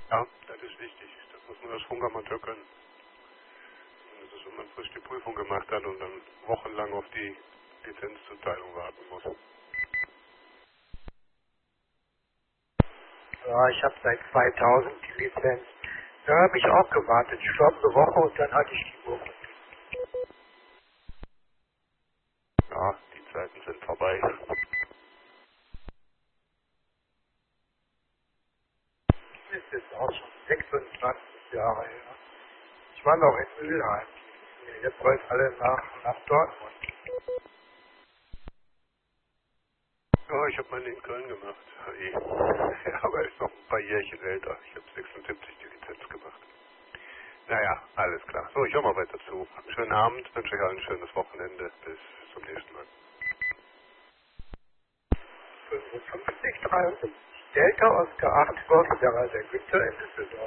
Ja, das ist wichtig. Das muss man als Funkamateur können. Das ist, wenn man frisch die Prüfung gemacht hat und dann wochenlang auf die Lizenzzuteilung warten muss. Ja, ich habe seit 2000 die Lizenz. Da habe ich auch gewartet. Ich glaube eine Woche und dann hatte ich die Woche. Ja, die Zeiten sind vorbei. Das ist jetzt auch schon 26 Jahre her. Ich war noch in Mülheim. Jetzt wollen alle nach Dortmund. Ja, ich habe meine in Köln gemacht. Hey. Aber er ist noch ein paar Jährchen älter. Ich habe 76 die Lizenz gemacht. Naja, alles klar. So, ich höre mal weiter zu. Schönen Abend, wünsche euch allen ein schönes Wochenende. Bis zum nächsten Mal. 55, 53. Delta Oscar 8 Golf, der Güter in Düsseldorf.